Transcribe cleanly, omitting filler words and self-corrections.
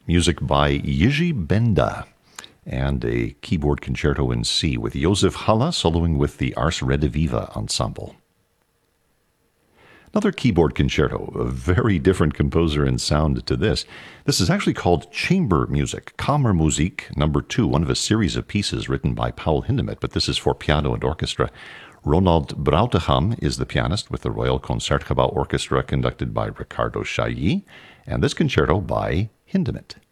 music by Jiří Benda, and a keyboard concerto in C with Josef Halle soloing with the Ars Rediviva Ensemble. Another keyboard concerto, a very different composer and sound to this. This is actually called Chamber Music, Kammermusik number 2, one of a series of pieces written by Paul Hindemith, but this is for piano and orchestra. Ronald Brautigam is the pianist with the Royal Concertgebouw Orchestra conducted by Ricardo Chailly, and this concerto by Hindemith.